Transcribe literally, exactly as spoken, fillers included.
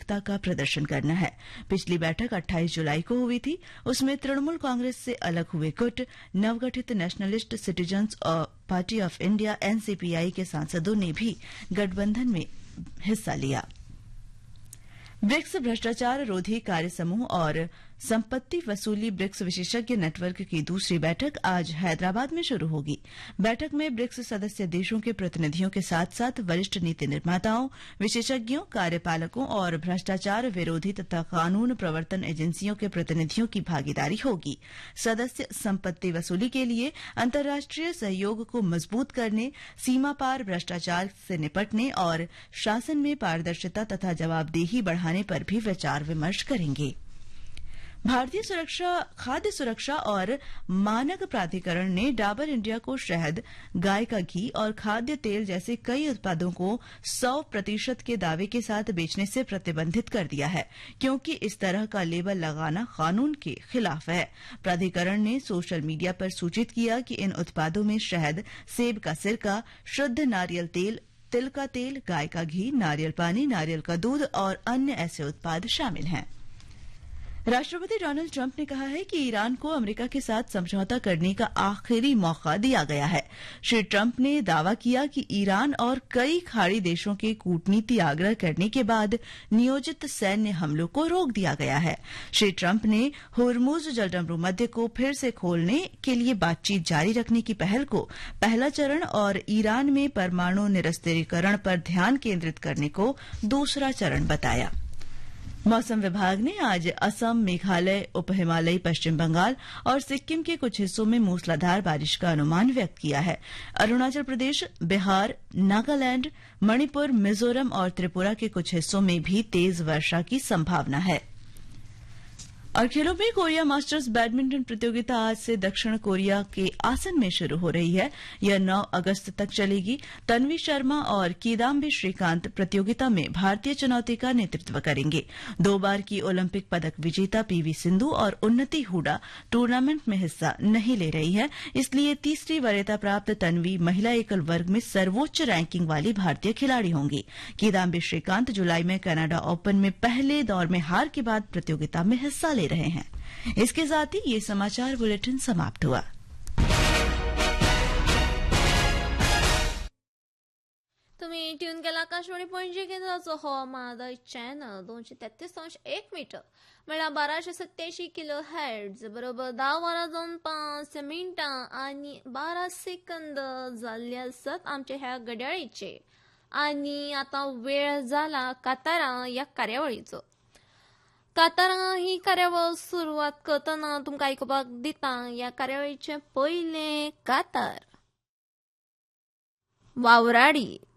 एकता का प्रदर्शन करना है। पिछली बैठक अट्ठाईस जुलाई को हुई थी। उसमें तृणमूल कांग्रेस से अलग हुए गुट, नवगठित nationalist citizens party of India NCPI के सांसदों ने भी गठबंधन में हिस्सा लिया। ब्रिक्स भ्रष्टाचार रोधी कार्य समूह और संपत्ति वसूली ब्रिक्स विशेषज्ञ नेटवर्क की दूसरी बैठक आज हैदराबाद में शुरू होगी। बैठक में ब्रिक्स सदस्य देशों के प्रतिनिधियों के साथ साथ वरिष्ठ नीति निर्माताओं, विशेषज्ञों, कार्यपालकों और भ्रष्टाचार विरोधी तथा कानून प्रवर्तन एजेंसियों के प्रतिनिधियों की भागीदारी होगी। सदस्य संपत्ति वसूली के लिए अंतर्राष्ट्रीय सहयोग को मजबूत करने, सीमा पार भ्रष्टाचार से निपटने और शासन में पारदर्शिता तथा जवाबदेही बढ़ाने पर भी विचार विमर्श करेंगे। भारतीय सुरक्षा खाद्य सुरक्षा और मानक प्राधिकरण ने डाबर इंडिया को शहद, गाय का घी और खाद्य तेल जैसे कई उत्पादों को सौ प्रतिशत के दावे के साथ बेचने से प्रतिबंधित कर दिया है, क्योंकि इस तरह का लेबल लगाना कानून के खिलाफ है। प्राधिकरण ने सोशल मीडिया पर सूचित किया कि इन उत्पादों में शहद, सेब का सिरका, शुद्ध नारियल तेल, तिल का तेल, गाय का घी, नारियल पानी, नारियल का दूध और अन्य ऐसे उत्पाद शामिल हैं। राष्ट्रपति डोनाल्ड ट्रंप ने कहा है कि ईरान को अमेरिका के साथ समझौता करने का आखिरी मौका दिया गया है। श्री ट्रंप ने दावा किया कि ईरान और कई खाड़ी देशों के कूटनीति आग्रह करने के बाद नियोजित सैन्य हमलों को रोक दिया गया है। श्री ट्रंप ने होर्मुज जलडमरू मध्य को फिर से खोलने के लिए बातचीत जारी रखने की पहल को पहला चरण और ईरान में परमाणु निरस्त्रीकरण पर ध्यान केंद्रित करने को दूसरा चरण बताया। मौसम विभाग ने आज असम, मेघालय, उप हिमालयी पश्चिम बंगाल और सिक्किम के कुछ हिस्सों में मूसलाधार बारिश का अनुमान व्यक्त किया है। अरुणाचल प्रदेश, बिहार, नागालैंड, मणिपुर, मिजोरम और त्रिपुरा के कुछ हिस्सों में भी तेज वर्षा की संभावना है। और खेलों में कोरिया मास्टर्स बैडमिंटन प्रतियोगिता आज से दक्षिण कोरिया के आसन में शुरू हो रही है। यह नौ अगस्त तक चलेगी। तन्वी शर्मा और किदाम्बी श्रीकांत प्रतियोगिता में भारतीय चुनौती का नेतृत्व करेंगे। दो बार की ओलंपिक पदक विजेता पीवी सिंधु और उन्नति हुडा टूर्नामेंट में हिस्सा नहीं ले रही है, इसलिए तीसरी वरीयता प्राप्त तन्वी महिला एकल वर्ग में सर्वोच्च रैंकिंग वाली भारतीय खिलाड़ी होंगी। किदाम्बी श्रीकांत जुलाई में कनाडा ओपन में पहले दौर में हार के बाद प्रतियोगिता में हिस्सा ले रहे हैं। इसके साथ ही ये समाचार बुलेटिन समाप्त हुआ। तुम्ही ट्यून केला आकाशवाणी पणजी केंद्राचो हवामान चॅनल दोनशे तेहतीस अंश एक मीटर म्हणल्यार बाराशे सत्याऐंशी किलो हॅर्ट्ज बरोबर धा वरां जावन पांच मिनटां आनी बारा सेकंद जाल्ले आसात आमच्या ह्या घड्याळीचे। आनी आतां वेळ जाला कातारां ह्या कार्यावळीचो। कातारां ही कार्यावळ सुरवात करतना तुमकां आयकुपाक दिता ह्या कार्यावळीचे पयले कातार। वावराडी